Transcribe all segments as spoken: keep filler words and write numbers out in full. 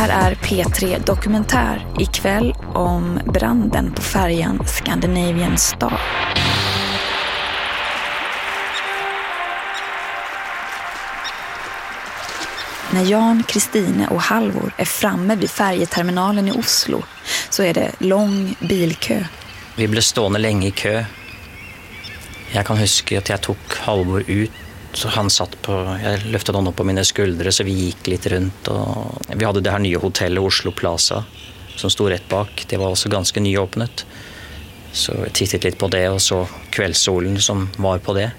här är P tre Dokumentär ikväll om branden på färjan Scandinavian Star. När Jan, Kristine och Halvor är framme vid färjeterminalen i Oslo så är det lång bilkö. Vi blev stående länge i kö. Jag kan huska att jag tog Halvor ut. Så han satt på, jag lyftade honom på mina skuldre så vi gick lite runt. Och vi hade det här nya hotellet Oslo Plaza som stod rätt bak. Det var också ganska nyöppnat. Så jag tittade lite på det och så kvällssolen som var på det.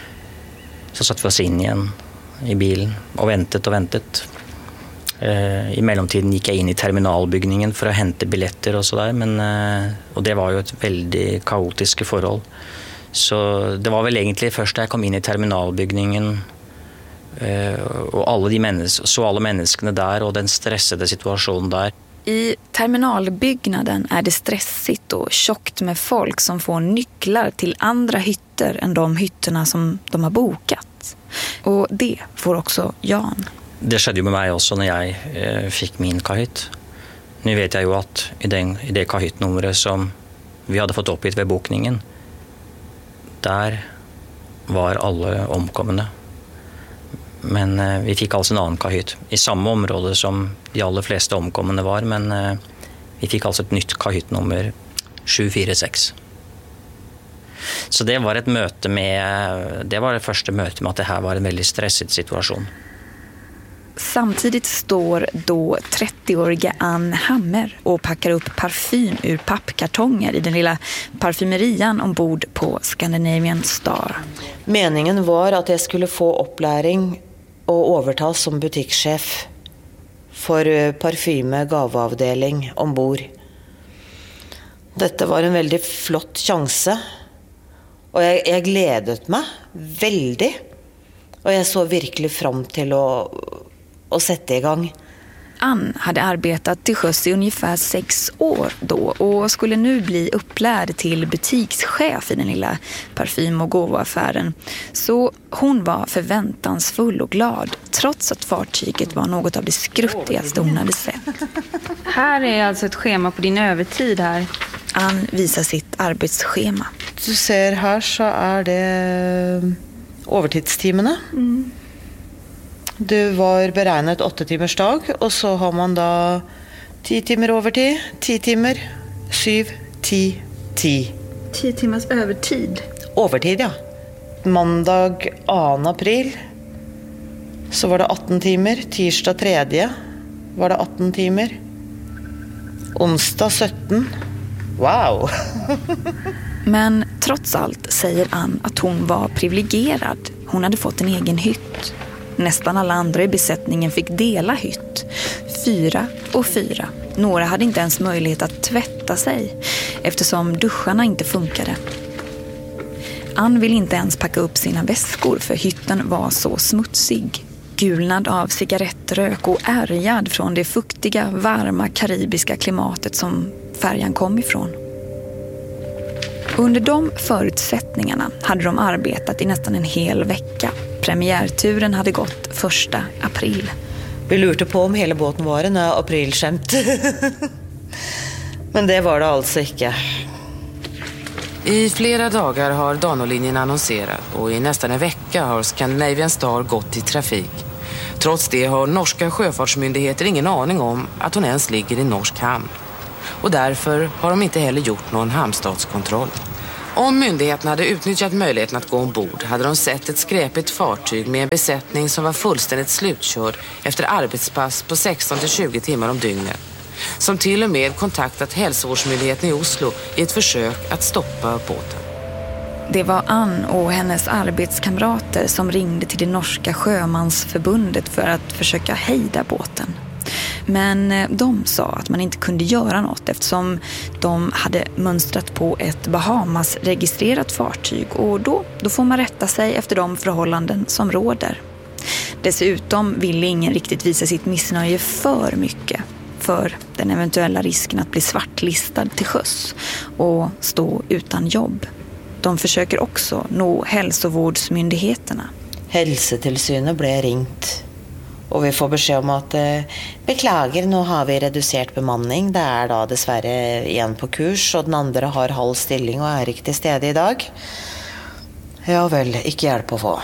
Så satt vi oss in igen i bilen och väntet och väntet. Eh, I mellantiden gick jag in i terminalbyggningen för att hämta biljetter och sådär. Men, eh, och det var ju ett väldigt kaotiskt förhåll. Så det var väl egentligen först när jag kom in i terminalbyggningen eh, och alla de människor, så alla människorna där och den stressade situationen där. I terminalbyggnaden är det stressigt och tjockt med folk som får nycklar till andra hytter än de hytterna som de har bokat. Och det får också Jan. Det skedde ju med mig också när jag eh, fick min kahytt. Nu vet jag ju att i, den, i det kahyttnumret som vi hade fått upp vid bokningen, där var alla omkomna. Men eh, vi fick alltså en annan kahytt i samma område som de allra flesta omkomna var, men eh, vi fick alltså ett nytt kahyttnummer sju fyra sex. Så det var ett möte med det var det första mötet med att det här var en väldigt stressig situation. Samtidigt står då trettioåriga Ann Hammer och packar upp parfym ur pappkartonger i den lilla parfymerian ombord på Scandinavian Star. Meningen var att jag skulle få uppläring och överta som butikschef för parfyme gaveavdeling ombord. Detta var en väldigt flott chans. Och jag, jag glädet mig väldigt. Och jag såg verkligen fram till att, att sätta igång. Ann hade arbetat till sjöss i ungefär sex år då och skulle nu bli upplärd till butikschef i den lilla parfym- och gåvoaffären. Så hon var förväntansfull och glad trots att fartyget var något av det skruttigaste hon hade sett. Här är alltså ett schema på din övertid här. Ann visar sitt arbetsschema. Du ser här så är det övertidstimerna. Mm. Du var beräknat åtta timmars dag och så har man då tio timmar övertid, tio timmar, sju, tio, tio. Tio timmars övertid? Övertid, ja. Måndag andra april så var det arton timmar, tisdag tredje var det arton timmar, onsdag sjutton. Wow! Men trots allt säger Ann att hon var privilegierad. Hon hade fått en egen hytt. Nästan alla andra i besättningen fick dela hytt. Fyra och fyra. Några hade inte ens möjlighet att tvätta sig eftersom duscharna inte funkade. Ann vill inte ens packa upp sina väskor för hytten var så smutsig. Gulnad av cigarettrök och ärgad från det fuktiga, varma karibiska klimatet som färjan kom ifrån. Under de förutsättningarna hade de arbetat i nästan en hel vecka. Premiärturen hade gått första april. Vi lurte på om hela båten var en aprilskämt. Men det var det alltså inte. I flera dagar har Danålinjen annonserat och i nästan en vecka har Scandinavian Star gått i trafik. Trots det har norska sjöfartsmyndigheter ingen aning om att hon ens ligger i norsk hamn. Och därför har de inte heller gjort någon hamnstatskontroll. Om myndigheterna hade utnyttjat möjligheten att gå ombord hade de sett ett skräpigt fartyg med en besättning som var fullständigt slutkörd efter arbetspass på sexton till tjugo timmar om dygnet. Som till och med kontaktat hälsovårdsmyndigheten i Oslo i ett försök att stoppa båten. Det var Ann och hennes arbetskamrater som ringde till det norska sjömansförbundet för att försöka hejda båten. Men de sa att man inte kunde göra något eftersom de hade mönstrat på ett Bahamas-registrerat fartyg och då, då får man rätta sig efter de förhållanden som råder. Dessutom ville ingen riktigt visa sitt missnöje för mycket för den eventuella risken att bli svartlistad till sjöss och stå utan jobb. De försöker också nå hälsovårdsmyndigheterna. Hälsotillsynet blev ringt Og vi får beskjed om at beklager, nå har vi redusert bemanning. Det er da dessverre igjen på kurs, og den andre har halv stilling og er ikke til stede i dag. Ja vel, ikke hjelp å få.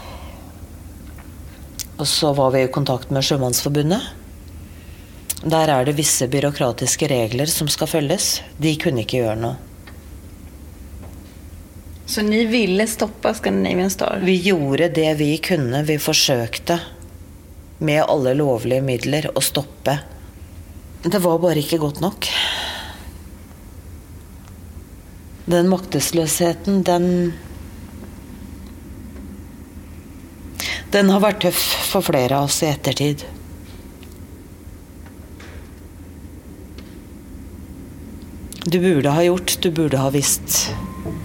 Og så var vi i kontakt med Sjømannsforbundet. Der er det visse byråkratiske regler som skal følges. De kunne ikke gjøre noe. Så ni ville stoppa Scandinavian Star? Vi gjorde det vi kunne. Vi forsøkte med alle lovlige midler å stoppe. Det var bare ikke godt nok. Den maktesløsheten, den Den har vært tøff for flere av oss i ettertid. Du burde ha gjort, du burde ha visst.